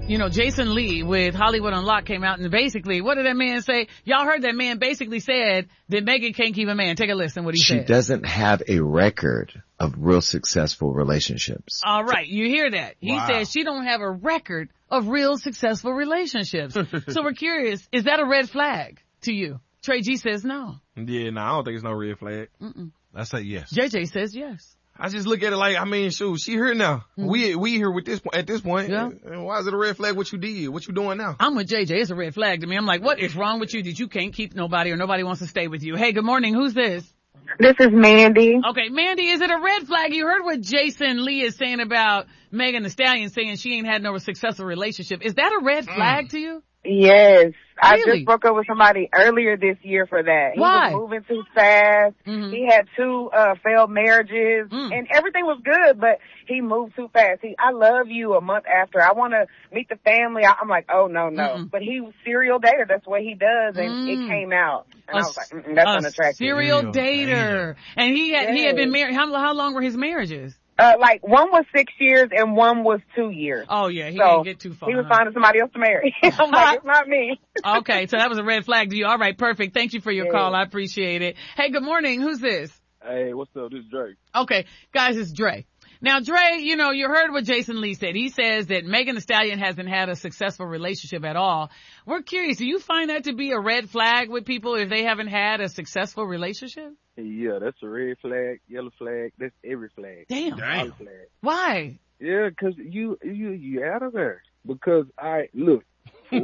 Jason Lee with Hollywood Unlocked came out and basically, what did that man say? Y'all heard that man basically said that Megan can't keep a man. Take a listen what he said. She doesn't have a record of real successful relationships. All right, you hear that. He said she don't have a record of real successful relationships. So we're curious, is that a red flag to you? Trey G says no. Yeah, no, I don't think it's no red flag. I say yes. JJ says yes. I just look at it like, shoot, she here now. We here at this point. Yeah. And why is it a red flag what you did? What you doing now? I'm with JJ. It's a red flag to me. I'm like, what is wrong with you that you can't keep nobody or nobody wants to stay with you? Hey, good morning. Who's this? This is Mandy. Okay, Mandy, is it a red flag? You heard what Jason Lee is saying about Megan Thee Stallion saying she ain't had no successful relationship. Is that a red flag to you? Yes. I Really? just broke up with somebody earlier this year for that. He Why? was moving too fast. He had 2 failed marriages and everything was good, but he moved too fast. I love you a month after. I want to meet the family. I'm like, oh, no. But he was serial dater. That's what he does. And it came out. And I was like, that's unattractive. Serial dater. And he had been married. How long were his marriages? Like one was 6 years and one was 2 years. Oh yeah, he didn't get too far. He was finding somebody else to marry. I'm like, it's not me. Okay, so that was a red flag to you. All right, perfect. Thank you for your call. I appreciate it. Hey, good morning. Who's this? Hey, what's up? This is Drake. Okay, guys, it's Dre. Now, Dre, you heard what Jason Lee said. He says that Megan Thee Stallion hasn't had a successful relationship at all. We're curious, do you find that to be a red flag with people if they haven't had a successful relationship? Yeah, that's a red flag, yellow flag. That's every flag. Damn. All flag. Why? Yeah, 'cause you out of there. Because look, for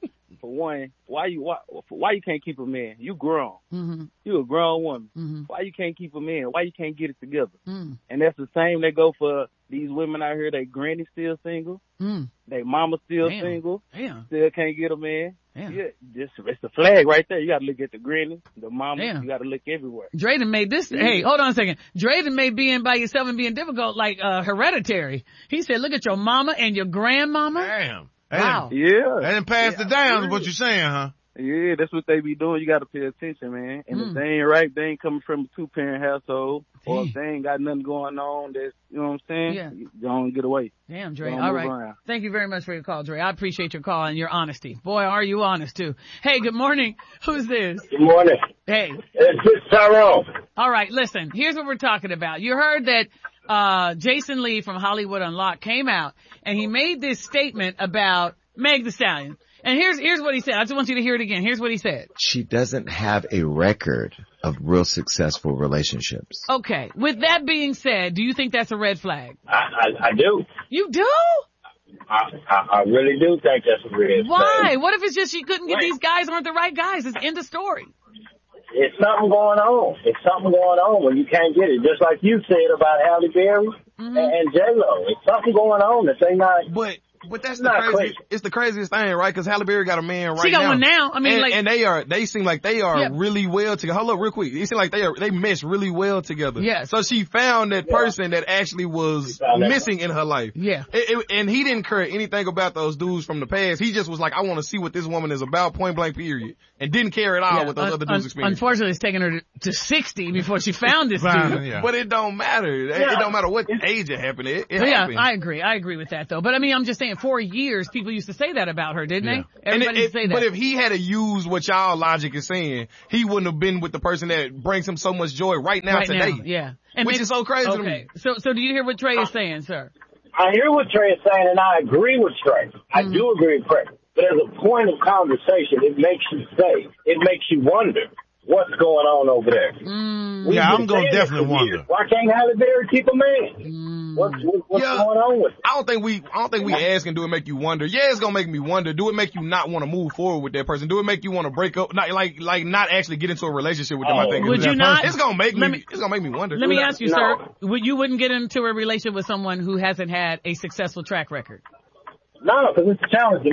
one, why you can't keep a man? You grown. You a grown woman. Why you can't keep a man? Why you can't get it together? And that's the same they go for these women out here. They granny still single. They mama still single. Still can't get a man. Yeah, it's a flag right there. You gotta look at the granny, the mama. You gotta look everywhere. Drayden made this. Hey, hold on a second. Drayden made being by yourself and being difficult like hereditary. He said, look at your mama and your grandmama. Damn. Wow. Yeah. They didn't pass it down is what you're saying, huh? Yeah, that's what they be doing. You got to pay attention, man. And if they ain't right, they ain't coming from a 2-parent household, or if they ain't got nothing going on, that's, you know what I'm saying? Yeah. You don't get away. Damn, Dre. All right. Around. Thank you very much for your call, Dre. I appreciate your call and your honesty. Boy, are you honest, too. Hey, good morning. Who's this? Good morning. Hey. It's Tyrone. All right, listen. Here's what we're talking about. You heard that Jason Lee from Hollywood Unlocked came out, and he made this statement about Meg Thee Stallion. And here's what he said. I just want you to hear it again. Here's what he said. She doesn't have a record of real successful relationships. Okay. With that being said, do you think that's a red flag? I do. You do? I really do think that's a red flag. Why? What if it's just she couldn't get these guys aren't the right guys? It's end of story. It's something going on. It's something going on when you can't get it. Just like you said about Halle Berry and J-Lo. It's something going on that they not... But that's the craziest. It's the craziest thing, right? Because Halle Berry got a man right now. She got one now. I mean, and they seem like they are really well together. Hold up, real quick. It seems like they mesh really well together. Yeah. So she found that person that actually was missing in her life. Yeah. And he didn't care anything about those dudes from the past. He just was like, I want to see what this woman is about, point blank, period. And didn't care at all what those other dudes experienced. Unfortunately, it's taken her to 60 before she found this dude. Yeah. But it don't matter. It don't matter what age it happened. It happened. I agree. I agree with that though. But I mean, I'm just saying, for years, people used to say that about her, didn't they? Everybody used to say that. But if he had to use what y'all logic is saying, he wouldn't have been with the person that brings him so much joy right now today. Yeah. Which is so crazy to me. So do you hear what Trey is saying, sir? I hear what Trey is saying, and I agree with Trey. I do agree with Trey. But as a point of conversation, it makes you say, it makes you wonder what's going on over there. I'm going to definitely wonder. Why can't Halle Berry keep a man? What's going on with it? I don't think we asking, do it make you wonder? Yeah, it's gonna make me wonder. Do it make you not want to move forward with that person? Do it make you want to break up? Not not actually get into a relationship with them? I think. Would you not? It's gonna make me wonder. Let me ask you, sir. You wouldn't get into a relationship with someone who hasn't had a successful track record? No, because it's a challenge.